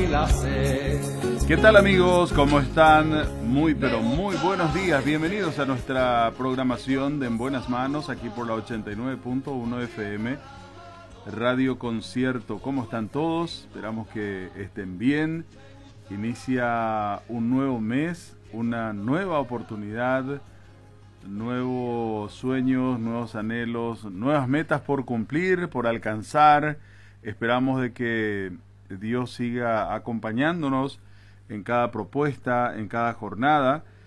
la sé. ¿Qué tal, amigos? ¿Cómo están? Muy pero muy buenos días. Bienvenidos a nuestra programación de En Buenas Manos, aquí por la 89.1 FM, Radio Concierto. ¿Cómo están todos? Esperamos que estén bien. Inicia un nuevo mes, una nueva oportunidad, nuevos sueños, nuevos anhelos, nuevas metas por cumplir, por alcanzar. Esperamos de que Dios siga acompañándonos en cada propuesta, en cada jornada,